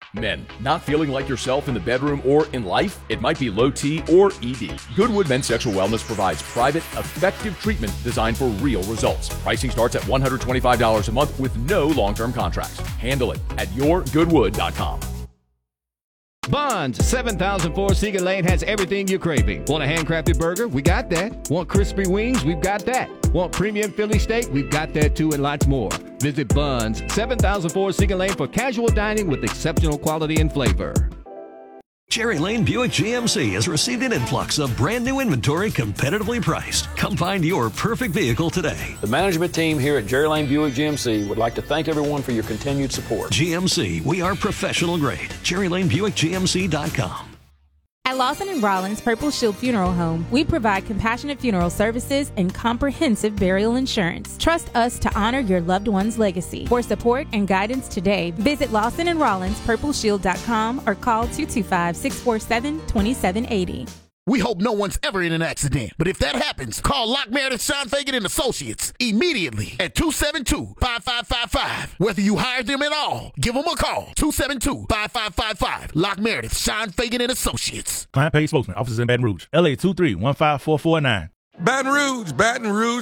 Men, not feeling like yourself in the bedroom or in life? It might be low T or ED. Goodwood Men's Sexual Wellness provides private, effective treatment designed for real results. Pricing starts at $125 a month with no long-term contracts. Handle it at yourgoodwood.com. Bonds, 7004 Seeger Lane has everything you're craving. Want a handcrafted burger? We got that. Want crispy wings? We've got that. Want premium Philly steak? We've got that too, and lots more. Visit Bonds, 7004 Seeger Lane for casual dining with exceptional quality and flavor. Cherry Lane Buick GMC has received an influx of brand new inventory competitively priced. Come find your perfect vehicle today. The management team here at Cherry Lane Buick GMC would like to thank everyone for your continued support. GMC, we are professional grade. CherryLaneBuickGMC.com. At Lawson & Rollins Purple Shield Funeral Home, we provide compassionate funeral services and comprehensive burial insurance. Trust us to honor your loved one's legacy. For support and guidance today, visit Lawson & Rollins PurpleShield.com or call 225-647-2780. We hope no one's ever in an accident, but if that happens, call Lock Meredith, Sean Fagan and Associates immediately at 272-5555. Whether you hire them at all, give them a call. 272-5555. Lock Meredith, Sean Fagan and Associates. Client paid spokesman, offices in Baton Rouge. LA 2315449. Baton Rouge.